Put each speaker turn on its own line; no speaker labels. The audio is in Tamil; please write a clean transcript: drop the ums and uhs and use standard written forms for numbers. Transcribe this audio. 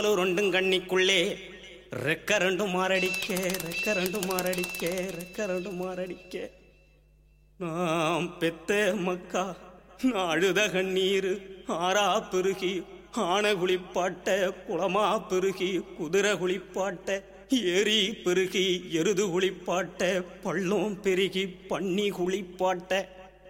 ரெண்டும் கண்ணிக்குள்ளே ரெக்க ரெண்டும் மாரடிக்க ரெக்க ரெண்டும் மாரடிக்க ரெக்க ரெண்டும் மாரடிக்க நாம் பெத்த மக்கா அழுத கண்ணீர் ஆறா பெருகி ஆன குளிப்பாட்ட குளமா பெருகி குதிரை குளிப்பாட்ட ஏரி பெருகி எருது குளிப்பாட்ட பள்ளம் பெருகி பன்னி குளிப்பாட்ட